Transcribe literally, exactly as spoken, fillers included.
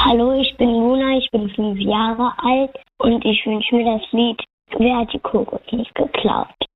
Hallo, ich bin Luna, ich bin fünf Jahre alt und ich wünsche mir das Lied Wer hat die Kokosnuss geklaut?